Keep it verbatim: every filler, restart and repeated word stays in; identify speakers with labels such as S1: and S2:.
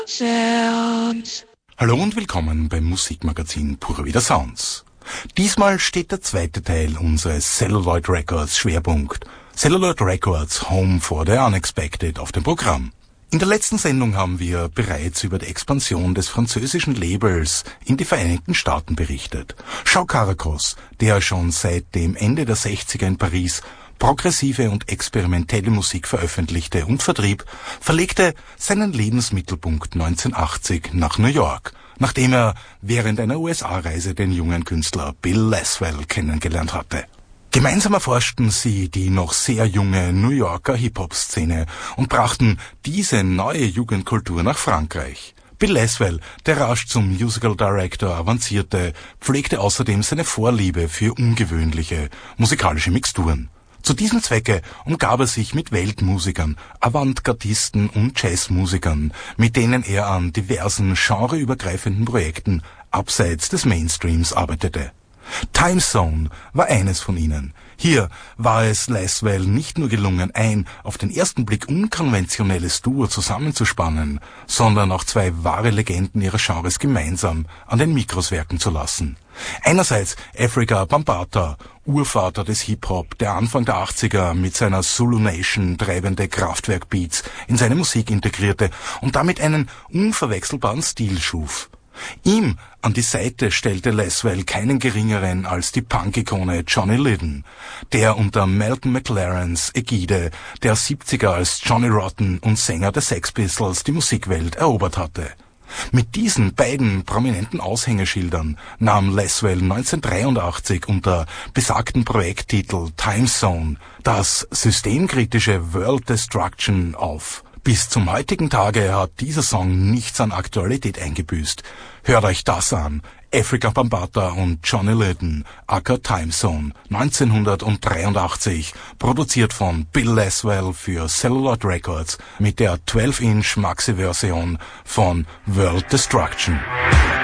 S1: Sounds.
S2: Hallo und willkommen beim Musikmagazin Pura Vida Sounds. Diesmal steht der zweite Teil unseres Celluloid Records Schwerpunkt Celluloid Records Home for the Unexpected auf dem Programm. In der letzten Sendung haben wir bereits über die Expansion des französischen Labels in die Vereinigten Staaten berichtet. João Caracos, der schon seit dem Ende der sechziger in Paris progressive und experimentelle Musik veröffentlichte und vertrieb, verlegte seinen Lebensmittelpunkt neunzehnhundertachtzig nach New York, nachdem er während einer U S A-Reise den jungen Künstler Bill Laswell kennengelernt hatte. Gemeinsam erforschten sie die noch sehr junge New Yorker Hip-Hop-Szene und brachten diese neue Jugendkultur nach Frankreich. Bill Laswell, der rasch zum Musical Director avancierte, pflegte außerdem seine Vorliebe für ungewöhnliche musikalische Mixturen. Zu diesem Zwecke umgab er sich mit Weltmusikern, Avantgardisten und Jazzmusikern, mit denen er an diversen genreübergreifenden Projekten abseits des Mainstreams arbeitete. Time Zone war eines von ihnen. Hier war es Laswell nicht nur gelungen, ein auf den ersten Blick unkonventionelles Duo zusammenzuspannen, sondern auch zwei wahre Legenden ihres Genres gemeinsam an den Mikros werken zu lassen. Einerseits Afrika Bambaataa, Urvater des Hip-Hop, der Anfang der achtziger mit seiner Zulu Nation treibende Kraftwerk-Beats in seine Musik integrierte und damit einen unverwechselbaren Stil schuf. Ihm an die Seite stellte Laswell keinen geringeren als die Punk-Ikone Johnny Lydon, der unter Malcolm McLarens Ägide der siebziger als Johnny Rotten und Sänger der Sex Pistols die Musikwelt erobert hatte. Mit diesen beiden prominenten Aushängeschildern nahm Laswell neunzehnhundertdreiundachtzig unter besagten Projekttitel Time Zone das systemkritische World Destruction auf. Bis zum heutigen Tage hat dieser Song nichts an Aktualität eingebüßt. Hört euch das an. Afrika Bambaataa und Johnny Lydon, aka Time Zone, neunzehnhundertdreiundachtzig, produziert von Bill Laswell für Celluloid Records mit der zwölf Inch Maxi-Version von World Destruction.